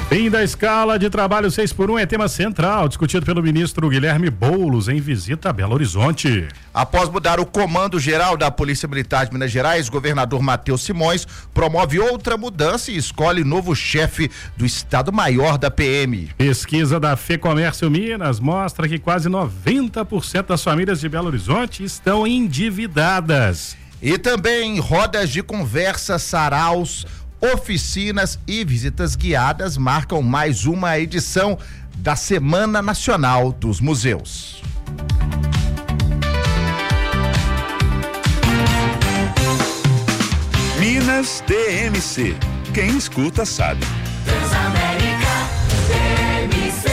Fim da escala de trabalho 6x1 é tema central, discutido pelo ministro Guilherme Boulos em visita a Belo Horizonte. Após mudar o comando-geral da Polícia Militar de Minas Gerais, governador Matheus Simões promove outra mudança e escolhe novo chefe do Estado-Maior da PM. Pesquisa da FEComércio Minas mostra que quase 90% das famílias de Belo Horizonte estão endividadas. E também rodas de conversa, saraus, oficinas e visitas guiadas marcam mais uma edição da Semana Nacional dos Museus. Minas DMC. Quem escuta sabe. Transamérica DMC.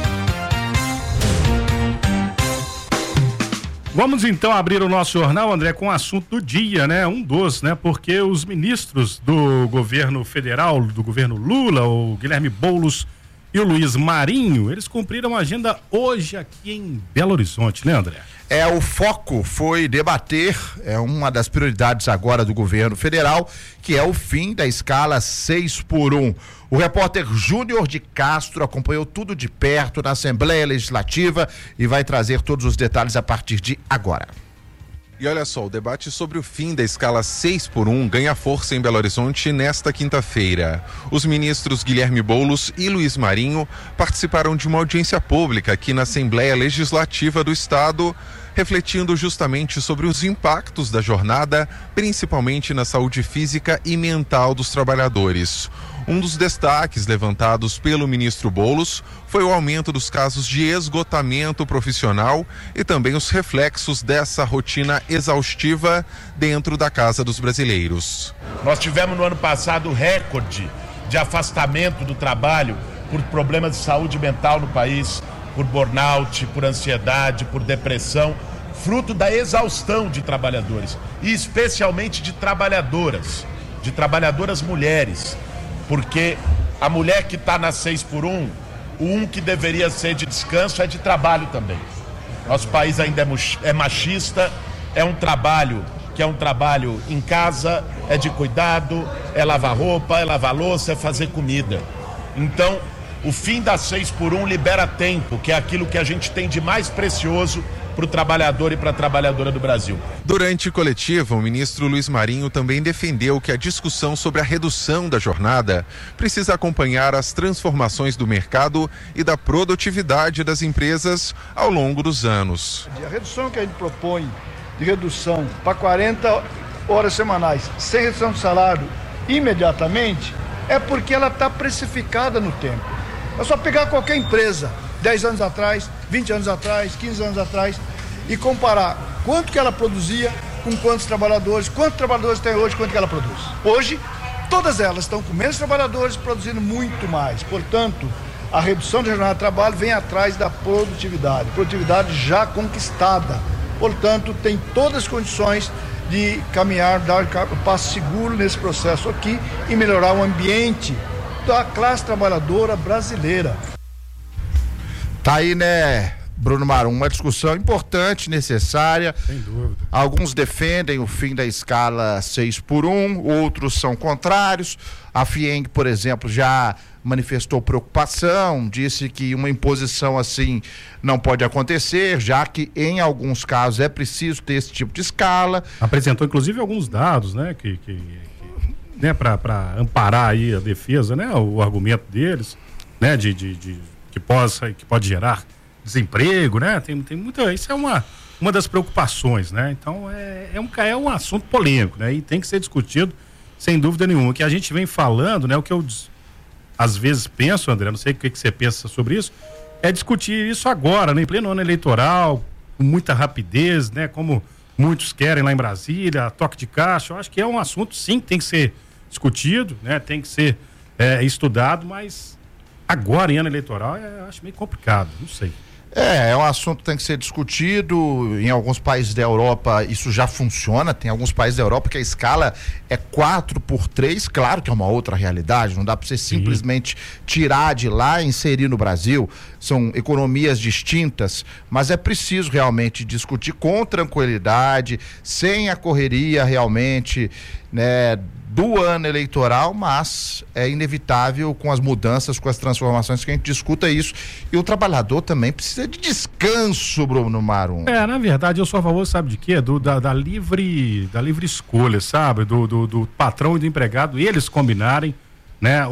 Vamos então abrir o nosso jornal, André, com o assunto do dia, né? Um dos, né? Porque os ministros do governo federal, do governo Lula, o Guilherme Boulos e o Luiz Marinho, eles cumpriram a agenda hoje aqui em Belo Horizonte, né, André? O foco foi debater, uma das prioridades agora do governo federal, que é o fim da escala 6x1. O repórter Júnior de Castro acompanhou tudo de perto na Assembleia Legislativa e vai trazer todos os detalhes a partir de agora. E olha só, o debate sobre o fim da escala 6x1 ganha força em Belo Horizonte nesta quinta-feira. Os ministros Guilherme Boulos e Luiz Marinho participaram de uma audiência pública aqui na Assembleia Legislativa do Estado, refletindo justamente sobre os impactos da jornada, principalmente na saúde física e mental dos trabalhadores. Um dos destaques levantados pelo ministro Boulos foi o aumento dos casos de esgotamento profissional e também os reflexos dessa rotina exaustiva dentro da casa dos brasileiros. Nós tivemos no ano passado recorde de afastamento do trabalho por problemas de saúde mental no país, por burnout, por ansiedade, por depressão, fruto da exaustão de trabalhadores e especialmente de trabalhadoras mulheres. Porque a mulher que está na 6x1, o que deveria ser de descanso é de trabalho também. Nosso país ainda é machista, é um trabalho que é um trabalho em casa, é de cuidado, é lavar roupa, é lavar louça, é fazer comida. Então, o fim da 6x1 libera tempo, que é aquilo que a gente tem de mais precioso para o trabalhador e para a trabalhadora do Brasil. Durante coletiva, o ministro Luiz Marinho também defendeu que a discussão sobre a redução da jornada precisa acompanhar as transformações do mercado e da produtividade das empresas ao longo dos anos. A redução que a gente propõe de redução para 40 horas semanais, sem redução de salário imediatamente, é porque ela está precificada no tempo. É só pegar qualquer empresa, 10 anos atrás, 20 anos atrás, 15 anos atrás, e comparar quanto que ela produzia com quantos trabalhadores tem hoje, quanto que ela produz. Hoje, todas elas estão com menos trabalhadores produzindo muito mais. Portanto, a redução da jornada de trabalho vem atrás da produtividade já conquistada. Portanto, tem todas as condições de caminhar, dar um passo seguro nesse processo aqui e melhorar o ambiente da classe trabalhadora brasileira. Tá aí, né, Bruno Marum, uma discussão importante, necessária. Sem dúvida. Alguns defendem o fim da escala 6x1, outros são contrários. A FIENG, por exemplo, já manifestou preocupação, disse que uma imposição assim não pode acontecer, já que em alguns casos é preciso ter esse tipo de escala. Apresentou inclusive alguns dados, né, né, para amparar aí a defesa, né, o argumento deles, né, que pode gerar desemprego, né? Tem muita, isso é uma das preocupações, né? Então é um assunto polêmico, né? E tem que ser discutido sem dúvida nenhuma. O que a gente vem falando, né? O que eu às vezes penso, André, não sei o que você pensa sobre isso, é discutir isso agora, né? Em pleno ano eleitoral, com muita rapidez, né? Como muitos querem lá em Brasília, toque de caixa. Eu acho que é um assunto, sim, que tem que ser discutido, né? Tem que ser estudado, mas agora em ano eleitoral eu acho meio complicado, não sei. É um assunto que tem que ser discutido. Em alguns países da Europa isso já funciona. Tem alguns países da Europa que a escala é 4x3, claro que é uma outra realidade, não dá para você simplesmente tirar de lá e inserir no Brasil. São economias distintas, mas é preciso realmente discutir com tranquilidade, sem a correria realmente, né, do ano eleitoral, mas é inevitável com as mudanças, com as transformações que a gente discuta isso. E o trabalhador também precisa de descanso, Bruno Marum. Na verdade, eu sou a favor, sabe de quê? Da livre escolha, sabe? Do patrão e do empregado, eles combinarem, né?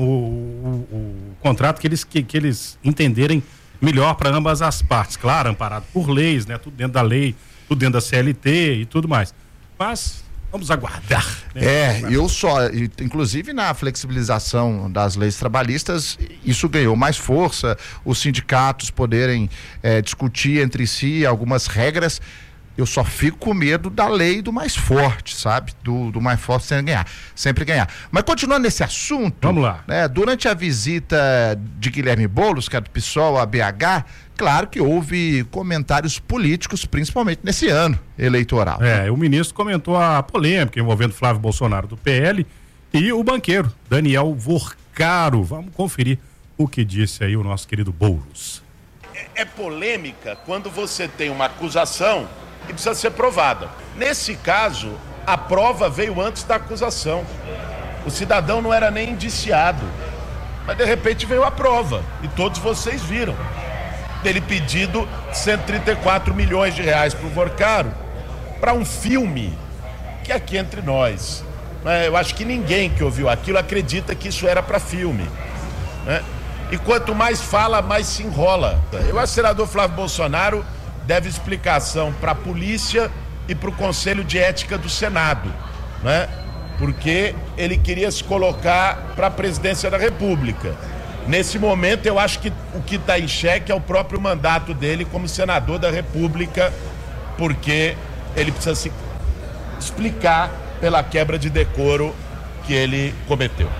O contrato que eles entenderem melhor para ambas as partes. Claro, amparado por leis, né? Tudo dentro da lei, tudo dentro da CLT e tudo mais. Mas vamos aguardar. Né? Inclusive na flexibilização das leis trabalhistas, isso ganhou mais força, os sindicatos poderem discutir entre si algumas regras. Eu só fico com medo da lei do mais forte, sabe? Do mais forte sempre ganhar. Mas continuando nesse assunto, vamos lá. Né? Durante a visita de Guilherme Boulos, que é do PSOL, a BH, claro que houve comentários políticos, principalmente nesse ano eleitoral. O ministro comentou a polêmica envolvendo Flávio Bolsonaro do PL e o banqueiro Daniel Vorcaro. Vamos conferir o que disse aí o nosso querido Boulos. É polêmica quando você tem uma acusação e precisa ser provada. Nesse caso, a prova veio antes da acusação. O cidadão não era nem indiciado, mas de repente veio a prova e todos vocês viram. Dele pedido 134 milhões de reais para o Vorcaro para um filme que aqui entre nós, eu acho que ninguém que ouviu aquilo acredita que isso era para filme, né? E quanto mais fala, mais se enrola. Eu acho que o senador Flávio Bolsonaro deve explicação para a polícia e para o Conselho de Ética do Senado, né? Porque ele queria se colocar para a presidência da República. Nesse momento, eu acho que o que está em xeque é o próprio mandato dele como senador da República, porque ele precisa se explicar pela quebra de decoro que ele cometeu.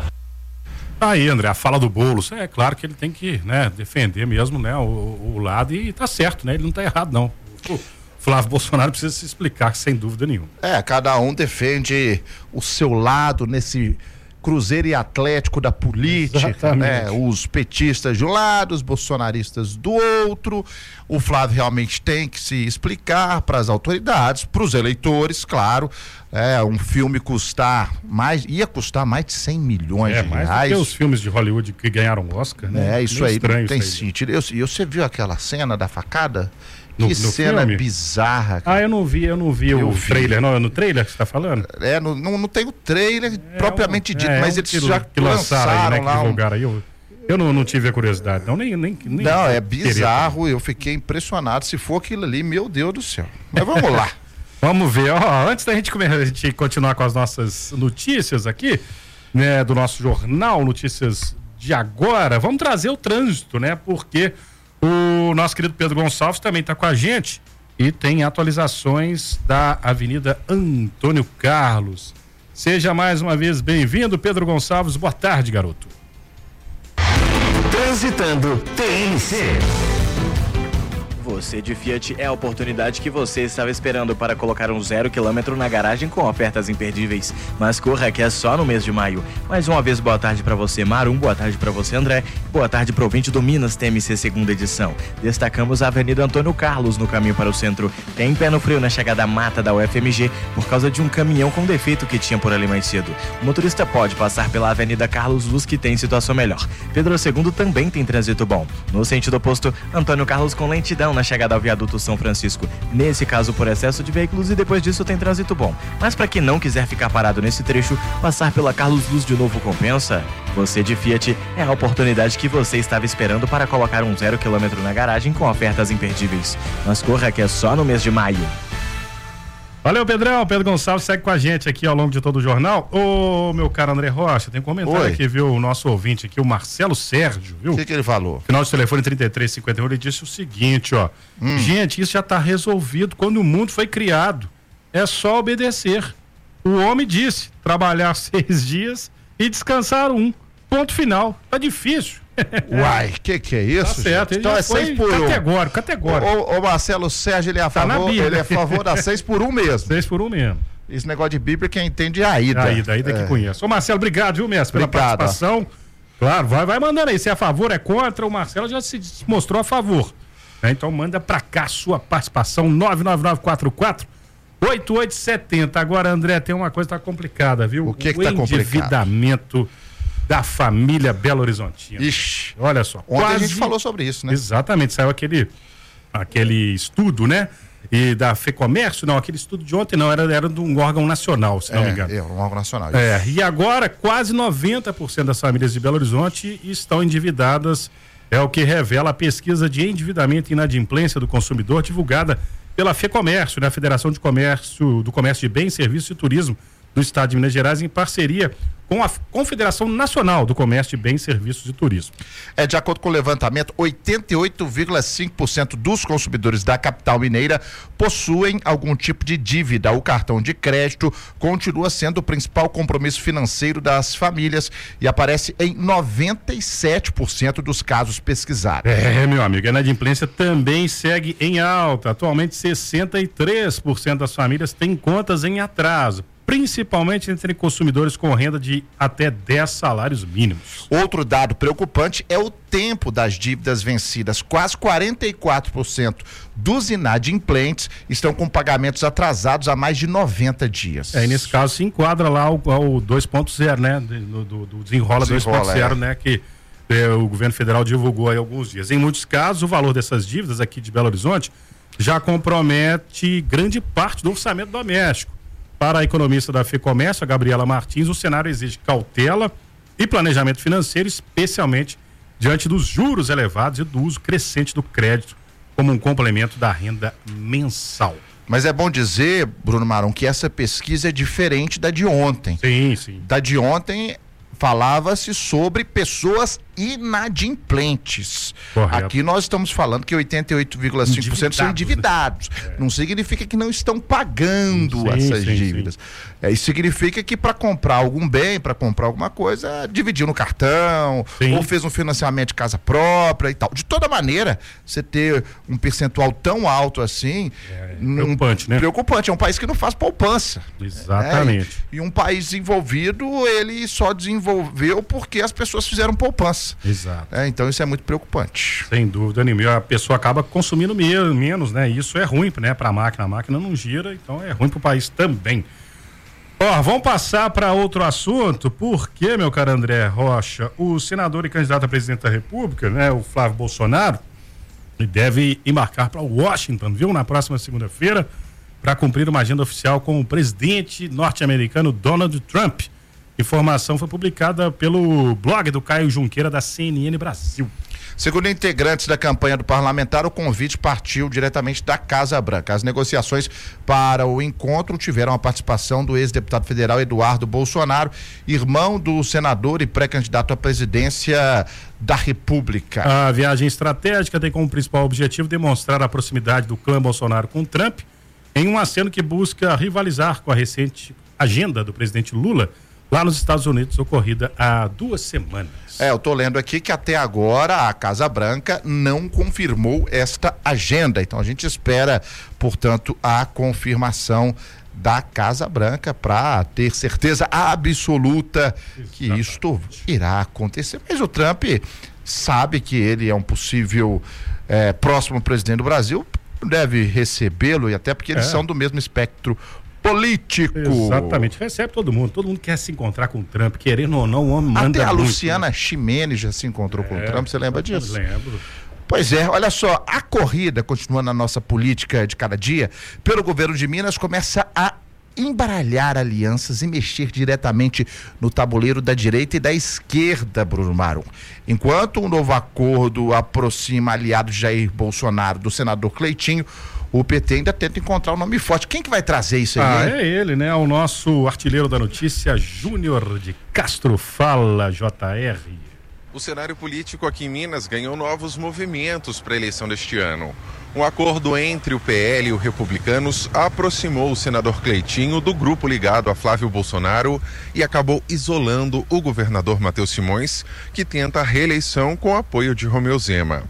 Aí, André, a fala do Boulos, é claro que ele tem que, né, defender mesmo, né, o lado, e tá certo, né, ele não tá errado, não. O Flávio Bolsonaro precisa se explicar, sem dúvida nenhuma. Cada um defende o seu lado nesse Cruzeiro e Atlético da política, né? Os petistas de um lado, os bolsonaristas do outro. O Flávio realmente tem que se explicar para as autoridades, para os eleitores, claro. Um filme ia custar mais de 100 milhões de reais. Mais do que os filmes de Hollywood que ganharam Oscar, né? Isso aí não tem sentido. E você viu aquela cena da facada? Que cena filme? Bizarra. Cara. Eu não vi o trailer, não. É no trailer que você está falando? Não tem o trailer propriamente dito, mas eles já lançaram aí, né? Que divulgaram aí. Eu não tive a curiosidade, não, nem não, é bizarro, eu fiquei impressionado. Se for aquilo ali, meu Deus do céu. Mas vamos lá. Vamos ver, antes da gente continuar com as nossas notícias aqui, né, do nosso jornal, notícias de agora, vamos trazer o trânsito, né, porque o nosso querido Pedro Gonçalves também está com a gente e tem atualizações da Avenida Antônio Carlos. Seja mais uma vez bem-vindo, Pedro Gonçalves, boa tarde, garoto. Transitando TNC. Você de Fiat é a oportunidade que você estava esperando para colocar um 0 km na garagem com ofertas imperdíveis. Mas corra que é só no mês de maio. Mais uma vez, boa tarde para você, Marum, boa tarde para você, André, boa tarde para o ouvinte do Minas TMC segunda edição. Destacamos a Avenida Antônio Carlos no caminho para o centro. Tem pé no freio na chegada à mata da UFMG por causa de um caminhão com defeito que tinha por ali mais cedo. O motorista pode passar pela Avenida Carlos Luz, que tem situação melhor. Pedro II também tem trânsito bom. No sentido oposto, Antônio Carlos com lentidão na chegada ao viaduto São Francisco, nesse caso por excesso de veículos, e depois disso tem trânsito bom. Mas para quem não quiser ficar parado nesse trecho, passar pela Carlos Luz de novo compensa. Você de Fiat é a oportunidade que você estava esperando para colocar um 0 km na garagem com ofertas imperdíveis. Mas corra que é só no mês de maio. Valeu, Pedrão. Pedro Gonçalves segue com a gente aqui ao longo de todo o jornal. Ô, meu caro André Rocha, tem um comentário aqui, viu? O nosso ouvinte aqui, o Marcelo Sérgio, viu? O que ele falou? Final de telefone 3351, ele disse o seguinte, ó. Gente, isso já tá resolvido quando o mundo foi criado. É só obedecer. O homem disse, trabalhar 6 dias e descansar 1. Ponto final. Tá difícil. Uai, que é isso? Tá certo, então é 6 por 1. Categórico. O Marcelo Sérgio, ele é a favor da 6 por 1 mesmo. 6 por 1 mesmo. Esse negócio de Bíblia, quem entende é a Aida. A Aida que conhece. Ô Marcelo, obrigado, viu, mestre, pela participação. Claro, vai mandando aí, se é a favor, é contra, o Marcelo já se mostrou a favor. Então manda pra cá a sua participação, 8870. Agora, André, tem uma coisa que tá complicada, viu? O que tá complicado? O endividamento da família Belo Horizontina. Ixi. Olha só. Ontem a gente falou sobre isso, né? Exatamente, saiu aquele estudo, né? E da FEComércio, não, aquele estudo de ontem não, era de um órgão nacional, se não me engano. Um órgão nacional. E agora quase 90% das famílias de Belo Horizonte estão endividadas, é o que revela a pesquisa de endividamento e inadimplência do consumidor divulgada pela FEComércio, né? Federação do Comércio de Bens, Serviços e Turismo do Estado de Minas Gerais, em parceria com a Confederação Nacional do Comércio de Bens, Serviços e Turismo. De acordo com o levantamento, 88,5% dos consumidores da capital mineira possuem algum tipo de dívida. O cartão de crédito continua sendo o principal compromisso financeiro das famílias e aparece em 97% dos casos pesquisados. Meu amigo, a inadimplência também segue em alta. Atualmente, 63% das famílias têm contas em atraso, principalmente entre consumidores com renda de até 10 salários mínimos. Outro dado preocupante é o tempo das dívidas vencidas. Quase 44% dos inadimplentes estão com pagamentos atrasados há mais de 90 dias. E nesse caso se enquadra lá o 2.0, né? Do Desenrola 2.0, né? Que o governo federal divulgou aí há alguns dias. Em muitos casos, o valor dessas dívidas aqui de Belo Horizonte já compromete grande parte do orçamento doméstico. Para a economista da FEComércio, a Gabriela Martins, o cenário exige cautela e planejamento financeiro, especialmente diante dos juros elevados e do uso crescente do crédito como um complemento da renda mensal. Mas é bom dizer, Bruno Marum, que essa pesquisa é diferente da de ontem. Sim. Da de ontem falava-se sobre pessoas inadimplentes. Correto. Aqui nós estamos falando que 88,5% são endividados. Né? Não significa que não estão pagando essas dívidas. Isso significa que para comprar algum bem, para comprar alguma coisa, dividiu no cartão, ou fez um financiamento de casa própria e tal. De toda maneira, você ter um percentual tão alto assim... preocupante, né? Preocupante. É um país que não faz poupança. Exatamente. E um país desenvolvido, ele só desenvolveu porque as pessoas fizeram poupança. Exato. Então isso é muito preocupante. Sem dúvida nenhuma. A pessoa acaba consumindo menos, né? Isso é ruim, né? Para a máquina não gira, então é ruim para o país também. Vamos passar para outro assunto, porque, meu caro André Rocha, o senador e candidato a presidente da República, né? O Flávio Bolsonaro, ele deve embarcar para Washington, viu? Na próxima segunda-feira, para cumprir uma agenda oficial com o presidente norte-americano Donald Trump. Informação foi publicada pelo blog do Caio Junqueira, da CNN Brasil. Segundo integrantes da campanha do parlamentar, o convite partiu diretamente da Casa Branca. As negociações para o encontro tiveram a participação do ex-deputado federal Eduardo Bolsonaro, irmão do senador e pré-candidato à presidência da República. A viagem estratégica tem como principal objetivo demonstrar a proximidade do clã Bolsonaro com Trump, em um aceno que busca rivalizar com a recente agenda do presidente Lula lá nos Estados Unidos, ocorrida há 2 semanas. Eu tô lendo aqui que até agora a Casa Branca não confirmou esta agenda. Então a gente espera, portanto, a confirmação da Casa Branca para ter certeza absoluta que isto irá acontecer. Mas o Trump sabe que ele é um possível próximo presidente do Brasil, deve recebê-lo, e até porque eles são do mesmo espectro político. Exatamente, recebe todo mundo quer se encontrar com o Trump, querendo ou não, o homem manda. Até a muito, Luciana Gimenez já se encontrou com o Trump, você lembra disso? Lembro. Pois é, olha só, a corrida, continuando na nossa política de cada dia, pelo governo de Minas, começa a embaralhar alianças e mexer diretamente no tabuleiro da direita e da esquerda, Bruno Marum. Enquanto um novo acordo aproxima aliado de Jair Bolsonaro do senador Cleitinho, o PT ainda tenta encontrar um nome forte. Quem que vai trazer isso aí? É ele, né? O nosso artilheiro da notícia, Júnior de Castro. Fala, JR. O cenário político aqui em Minas ganhou novos movimentos para a eleição deste ano. Um acordo entre o PL e os Republicanos aproximou o senador Cleitinho do grupo ligado a Flávio Bolsonaro e acabou isolando o governador Matheus Simões, que tenta a reeleição com o apoio de Romeu Zema.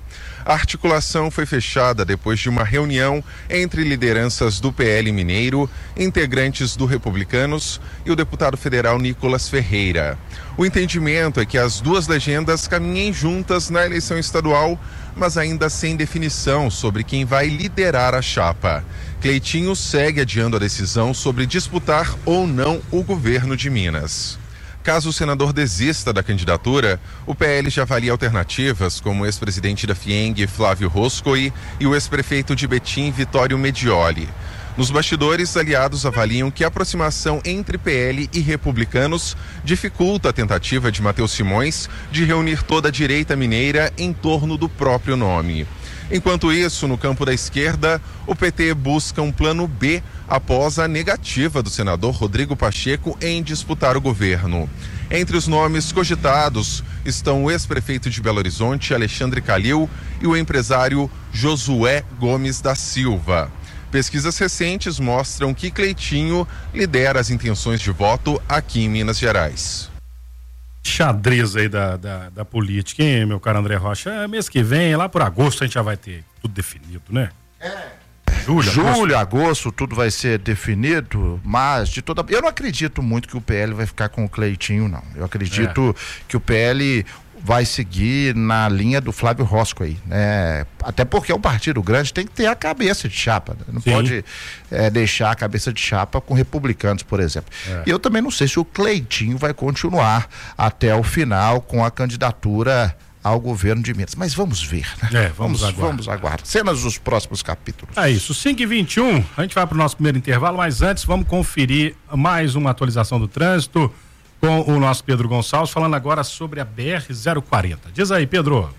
A articulação foi fechada depois de uma reunião entre lideranças do PL Mineiro, integrantes do Republicanos e o deputado federal Nicolas Ferreira. O entendimento é que as duas legendas caminhem juntas na eleição estadual, mas ainda sem definição sobre quem vai liderar a chapa. Cleitinho segue adiando a decisão sobre disputar ou não o governo de Minas. Caso o senador desista da candidatura, o PL já avalia alternativas como o ex-presidente da FIENG, Flávio Roscoe, e o ex-prefeito de Betim, Vitório Medioli. Nos bastidores, aliados avaliam que a aproximação entre PL e republicanos dificulta a tentativa de Matheus Simões de reunir toda a direita mineira em torno do próprio nome. Enquanto isso, no campo da esquerda, o PT busca um plano B após a negativa do senador Rodrigo Pacheco em disputar o governo. Entre os nomes cogitados estão o ex-prefeito de Belo Horizonte, Alexandre Calil, e o empresário Josué Gomes da Silva. Pesquisas recentes mostram que Cleitinho lidera as intenções de voto aqui em Minas Gerais. Xadrez aí da política, hein, meu caro André Rocha? Mês que vem, lá por agosto, a gente já vai ter tudo definido, né? Julho, agosto, tudo vai ser definido, mas de toda... Eu não acredito muito que o PL vai ficar com o Cleitinho, não. Eu acredito que o PL vai seguir na linha do Flávio Roscoe, né? Até porque é um partido grande, tem que ter a cabeça de chapa, né? Não pode deixar a cabeça de chapa com republicanos, por exemplo. E eu também não sei se o Cleitinho vai continuar até o final com a candidatura ao governo de Minas, mas vamos ver, né? Vamos aguardar. Cenas dos próximos capítulos. É isso, 5h21, a gente vai para o nosso primeiro intervalo, mas antes vamos conferir mais uma atualização do trânsito com o nosso Pedro Gonçalves, falando agora sobre a BR-040. Diz aí, Pedro.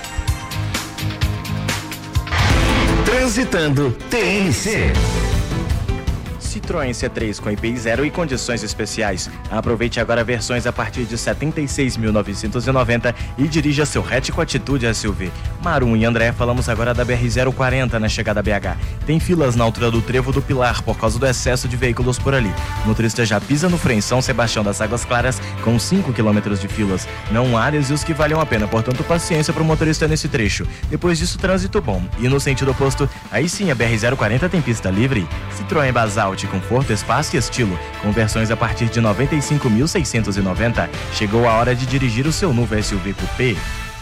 Transitando TNC. Citroën C3 com IPI 0 e condições especiais. Aproveite agora versões a partir de 76.990 e dirija seu hatch com atitude SUV. Marum e André, falamos agora da BR-040 na chegada a BH. Tem filas na altura do Trevo do Pilar por causa do excesso de veículos por ali. O motorista já pisa no freio em São Sebastião das Águas Claras com 5 quilômetros de filas. Não há desvios que valham a pena, portanto paciência para o motorista nesse trecho. Depois disso, trânsito bom. E no sentido oposto, aí sim a BR-040 tem pista livre. Citroën Basalt, conforto, espaço e estilo, com versões a partir de 95.690. Chegou a hora de dirigir o seu novo SUV Coupé.